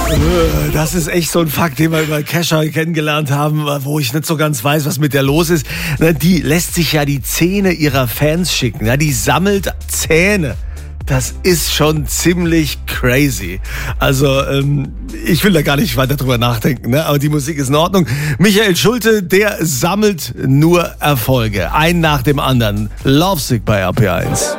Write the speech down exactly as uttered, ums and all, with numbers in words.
Das ist echt so ein Fakt, den wir über Kesha kennengelernt haben, wo ich nicht so ganz weiß, was mit der los ist. Die lässt sich ja die Zähne ihrer Fans schicken. Die sammelt Zähne. Das ist schon ziemlich crazy. Also, ähm, ich will da gar nicht weiter drüber nachdenken, ne? Aber die Musik ist in Ordnung. Michael Schulte, der sammelt nur Erfolge. Einen nach dem anderen. Lovesick bei R P eins.